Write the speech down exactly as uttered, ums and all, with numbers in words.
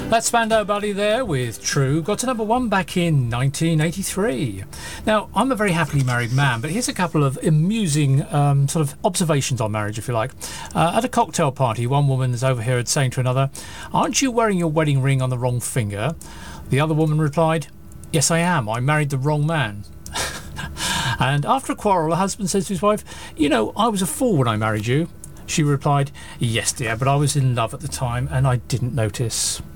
That's Spandau Ballet there with True. Got to number one back in nineteen eighty-three. Now, I'm a very happily married man, but here's a couple of amusing um, sort of observations on marriage, if you like. Uh, at a cocktail party, one woman is overheard saying to another, "Aren't you wearing your wedding ring on the wrong finger?" The other woman replied, "Yes, I am. I married the wrong man." And after a quarrel, a husband says to his wife, "You know, I was a fool when I married you." She replied, "Yes, dear, but I was in love at the time and I didn't notice."